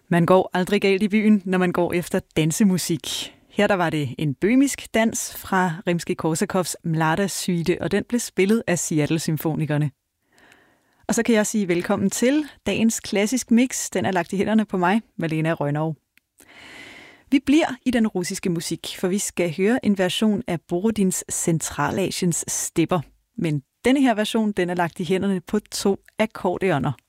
Man går aldrig galt i byen, når man går efter dansemusik. Her der var det en bøhmisk dans fra Rimskij-Korsakovs Mlada-suite, og den blev spillet af Seattle-symfonikerne. Og så kan jeg sige velkommen til dagens klassisk mix. Den er lagt i hænderne på mig, Malena Rønnow. Vi bliver i den russiske musik, for vi skal høre en version af Borodins Centralasiens stepper. Men denne her version, den er lagt i hænderne på 2 akkordeoner.